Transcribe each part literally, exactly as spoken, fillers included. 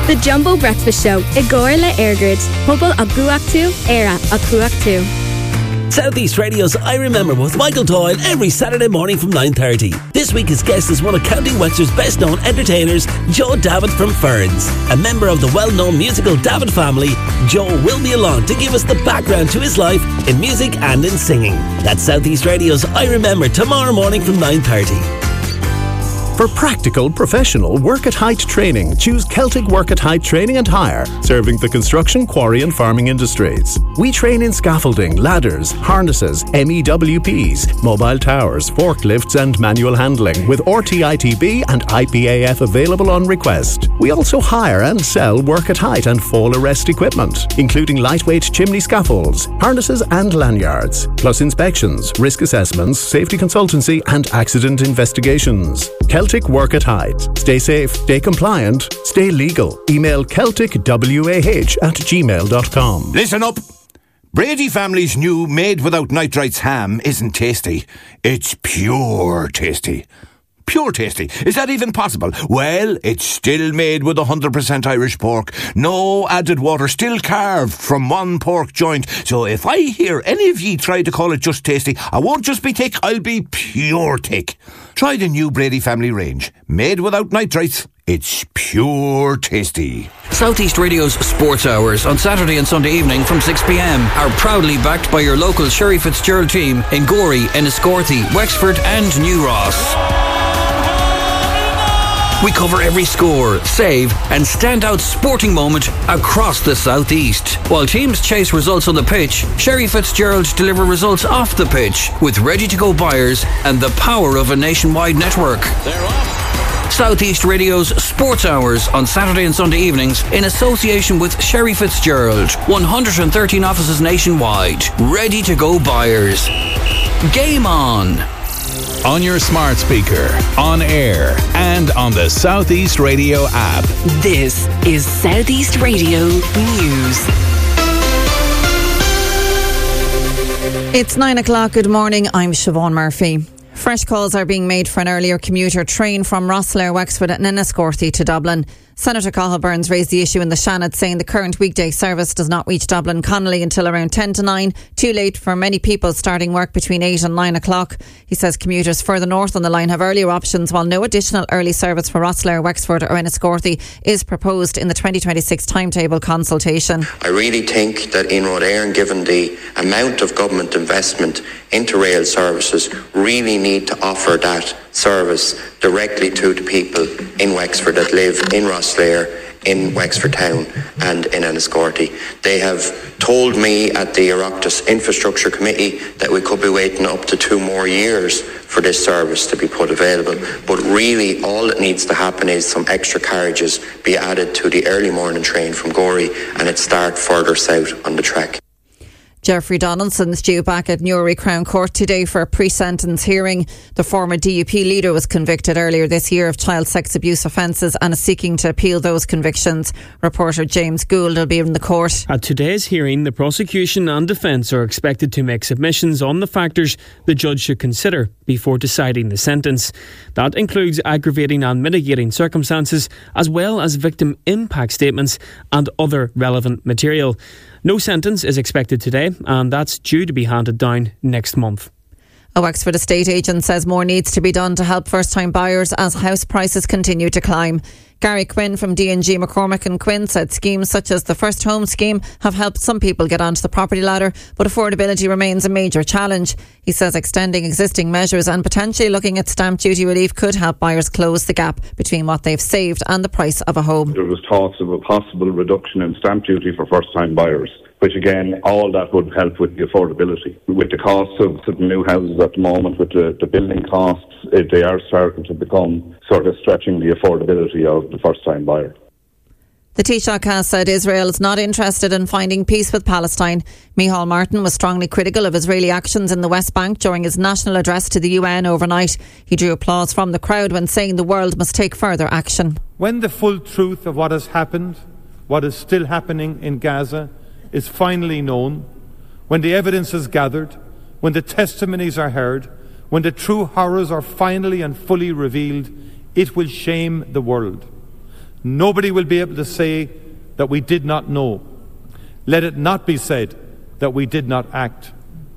The Jumbo Breakfast Show. Igor le Airgrid. Hubble a Guaktu, Era a Kuaktu. South East Radio's I Remember with Michael Doyle every Saturday morning from nine thirty. This week his guest is one of County Wexford's best known entertainers, Joe Davitt from Ferns. A member of the well-known musical Davitt family, Joe will be along to give us the background to his life in music and in singing. That's South East Radio's I Remember tomorrow morning from nine thirty. For practical, professional work at height training, choose Celtic Work at Height Training and Hire, serving the construction, quarry and farming industries. We train in scaffolding, ladders, harnesses, M E W Ps, mobile towers, forklifts and manual handling, with R T I T B and I P A F available on request. We also hire and sell work at height and fall arrest equipment, including lightweight chimney scaffolds, harnesses and lanyards, plus inspections, risk assessments, safety consultancy and accident investigations. Celtic Work at Height. Stay safe, stay compliant, stay legal. Email celtic w a h at gmail dot com. Listen up. Brady family's new made without nitrites ham isn't tasty. It's pure tasty. Pure tasty. Is that even possible? Well, it's still made with one hundred percent Irish pork. No added water, still carved from one pork joint. So if I hear any of ye try to call it just tasty, I won't just be thick, I'll be pure thick. Try the new Brady family range. Made without nitrites. It's pure tasty. South East Radio's Sports Hours on Saturday and Sunday evening from six p m are proudly backed by your local Sherry Fitzgerald team in Gorey, Enniscorthy, Wexford and New Ross. We cover every score, save and standout sporting moment across the South East. While teams chase results on the pitch, Sherry Fitzgerald deliver results off the pitch with ready-to-go buyers and the power of a nationwide network. They're off. South East Radio's Sports Hours on Saturday and Sunday evenings in association with Sherry Fitzgerald. one hundred thirteen offices nationwide. Ready-to-go buyers. Game on! On your smart speaker, on air, and on the South East Radio app. This is South East Radio News. It's nine o'clock. Good morning. I'm Siobhan Murphy. Fresh calls are being made for an earlier commuter train from Rosslare, Wexford and Enniscorthy to Dublin. Senator Cathal Byrnes raised the issue in the Shannon, saying the current weekday service does not reach Dublin Connolly until around ten to nine. Too late for many people starting work between eight and nine o'clock. He says commuters further north on the line have earlier options, while no additional early service for Rosslare, Wexford or Enniscorthy is proposed in the twenty twenty-six timetable consultation. I really think that in Rod Éireann, given the amount of government investment into rail services, really need to offer that service directly to the people in Wexford that live in Rosslare, in Wexford Town and in Enniscorthy. They have told me at the Oireachtas Infrastructure Committee that we could be waiting up to two more years for this service to be put available. But really all that needs to happen is some extra carriages be added to the early morning train from Gorey and it start further south on the track. Jeffrey Donaldson's due back at Newry Crown Court today for a pre-sentence hearing. The former D U P leader was convicted earlier this year of child sex abuse offences and is seeking to appeal those convictions. Reporter James Gould will be in the court. At today's hearing, the prosecution and defence are expected to make submissions on the factors the judge should consider before deciding the sentence. That includes aggravating and mitigating circumstances, as well as victim impact statements and other relevant material. No sentence is expected today, and that's due to be handed down next month. A Wexford estate agent says more needs to be done to help first-time buyers as house prices continue to climb. Gary Quinn from D and G McCormick and Quinn said schemes such as the First Home Scheme have helped some people get onto the property ladder, but affordability remains a major challenge. He says extending existing measures and potentially looking at stamp duty relief could help buyers close the gap between what they've saved and the price of a home. There was talks of a possible reduction in stamp duty for first-time buyers, which again, all that would help with the affordability. With the costs of the new houses at the moment, with the, the building costs, it, they are starting to become sort of stretching the affordability of the first-time buyer. The Taoiseach has said Israel is not interested in finding peace with Palestine. Micheál Martin was strongly critical of Israeli actions in the West Bank during his national address to the U N overnight. He drew applause from the crowd when saying the world must take further action. When the full truth of what has happened, what is still happening in Gaza, is finally known, when the evidence is gathered, when the testimonies are heard, when the true horrors are finally and fully revealed, it will shame the world. Nobody will be able to say that we did not know. Let it not be said that we did not act.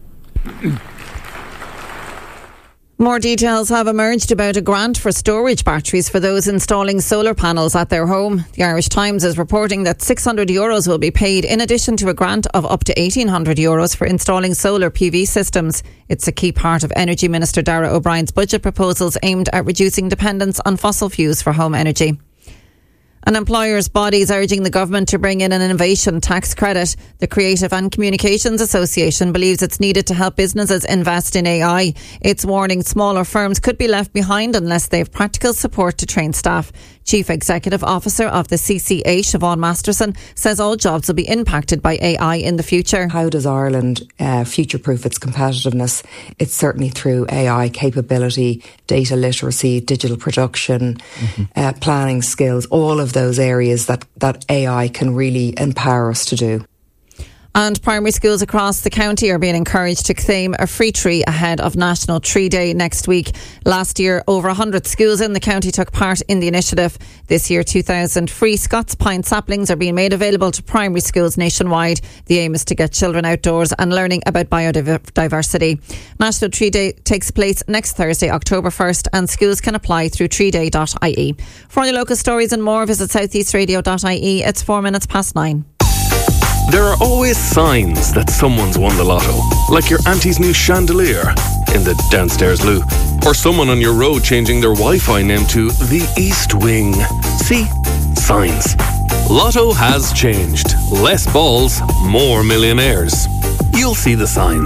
More details have emerged about a grant for storage batteries for those installing solar panels at their home. The Irish Times is reporting that six hundred euros will be paid in addition to a grant of up to eighteen hundred euros for installing solar P V systems. It's a key part of Energy Minister Darragh O'Brien's budget proposals aimed at reducing dependence on fossil fuels for home energy. An employers' body is urging the government to bring in an innovation tax credit. The Creative and Communications Association believes it's needed to help businesses invest in A I. It's warning smaller firms could be left behind unless they have practical support to train staff. Chief Executive Officer of the C C A, Siobhan Masterson, says all jobs will be impacted by A I in the future. How does Ireland uh, future-proof its competitiveness? It's certainly through A I capability, data literacy, digital production, mm-hmm. uh, planning skills, all of those areas that, that A I can really empower us to do. And primary schools across the county are being encouraged to claim a free tree ahead of National Tree Day next week. Last year, over one hundred schools in the county took part in the initiative. This year, two thousand free Scots pine saplings are being made available to primary schools nationwide. The aim is to get children outdoors and learning about biodiversity. National Tree Day takes place next Thursday, October first, and schools can apply through tree day dot I E. For the local stories and more, visit south east radio dot I E. It's four minutes past nine. There are always signs that someone's won the lotto, like your auntie's new chandelier in the downstairs loo, or someone on your road changing their Wi-Fi name to the East Wing. See? Signs. Lotto has changed. Less balls, more millionaires. You'll see the signs.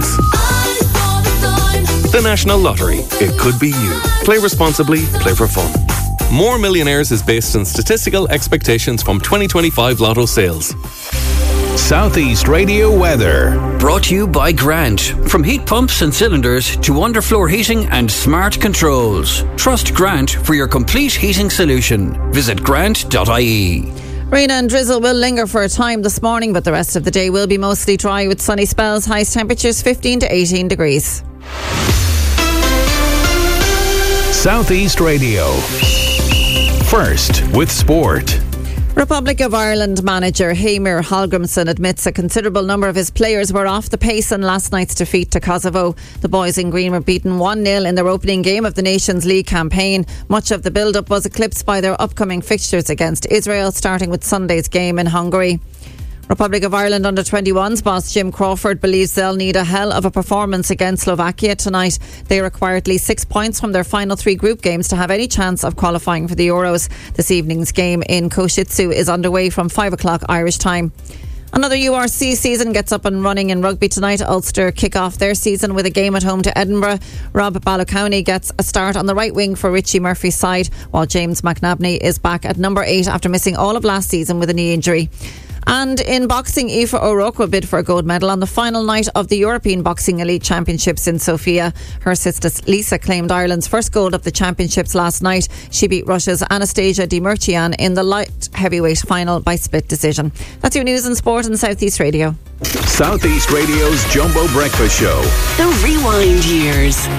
The National Lottery. It could be you. Play responsibly, play for fun. More Millionaires is based on statistical expectations from twenty twenty-five Lotto sales. Southeast Radio weather. Brought to you by Grant. From heat pumps and cylinders to underfloor heating and smart controls. Trust Grant for your complete heating solution. Visit grant dot I E. Rain and drizzle will linger for a time this morning, but the rest of the day will be mostly dry with sunny spells. Highest temperatures fifteen to eighteen degrees. Southeast Radio. First with sport. Republic of Ireland manager Heimir Hallgrímsson admits a considerable number of his players were off the pace in last night's defeat to Kosovo. The boys in green were beaten one nil in their opening game of the Nations League campaign. Much of the build-up was eclipsed by their upcoming fixtures against Israel, starting with Sunday's game in Hungary. Republic of Ireland under twenty-ones boss Jim Crawford believes they'll need a hell of a performance against Slovakia tonight. They require at least six points from their final three group games to have any chance of qualifying for the Euros. This evening's game in Košice is underway from five o'clock Irish time. Another U R C season gets up and running in rugby tonight. Ulster kick off their season with a game at home to Edinburgh. Rob Balocounty gets a start on the right wing for Richie Murphy's side, while James McNabney is back at number eight after missing all of last season with a knee injury. And in boxing, Aoife O'Rourke will bid for a gold medal on the final night of the European Boxing Elite Championships in Sofia. Her sister Lisa claimed Ireland's first gold of the championships last night. She beat Russia's Anastasia Demirchian in the light heavyweight final by split decision. That's your news and sport on Southeast Radio. Southeast Radio's Jumbo Breakfast Show. The Rewind Years.